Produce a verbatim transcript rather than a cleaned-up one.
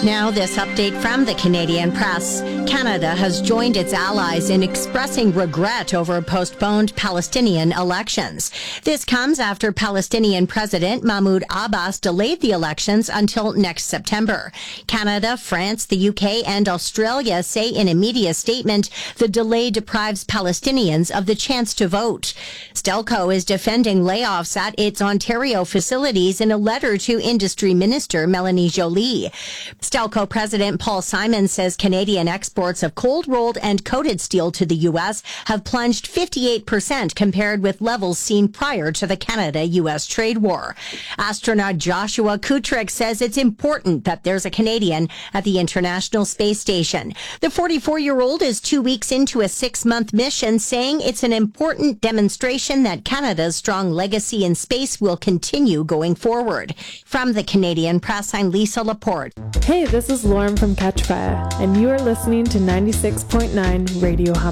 Now, this update from the Canadian Press. Canada has joined its allies in expressing regret over postponed Palestinian elections. This comes after Palestinian President Mahmoud Abbas delayed the elections until next September. Canada, France, the U K, and Australia say in a media statement the delay deprives Palestinians of the chance to vote. Stelco is defending layoffs at its Ontario facilities in a letter to Industry Minister Melanie Joly. Stelco President Paul Simon says Canadian exports of cold-rolled and coated steel to the U S have plunged fifty-eight percent compared with levels seen prior to the Canada-U S trade war. Astronaut Joshua Kutrick says it's important that there's a Canadian at the International Space Station. The forty-four-year-old is two weeks into a six-month mission, saying it's an important demonstration that Canada's strong legacy in space will continue going forward. From the Canadian Press, I'm Lisa Laporte. Hey, this is Lauren from Catch Fire, and you are listening to ninety-six point nine Radio Hum.